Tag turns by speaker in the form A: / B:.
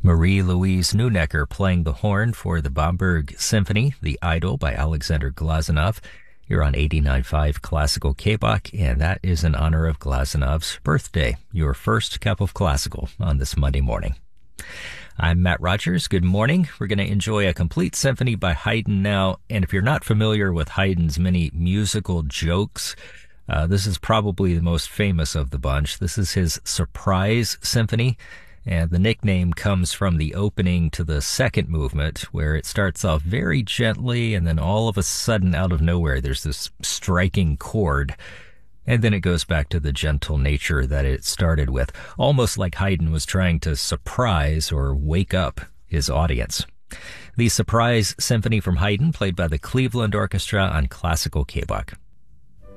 A: Marie-Louise Neunecker playing the horn for the Bamberg Symphony, The Idol by Alexander Glazunov. You're on 89.5 Classical K-Bach, and that is in honor of Glazunov's birthday, your first cup of classical on this Monday morning. I'm Matt Rogers. Good morning. We're going to enjoy a complete symphony by Haydn now, and if you're not familiar with Haydn's many musical jokes, this is probably the most famous of the bunch. This is his Surprise Symphony. And the nickname comes from the opening to the second movement, where it starts off very gently, and then all of a sudden, out of nowhere, there's this striking chord. And then it goes back to the gentle nature that it started with, almost like Haydn was trying to surprise or wake up his audience. The Surprise Symphony from Haydn, played by the Cleveland Orchestra on Classical K-Bach.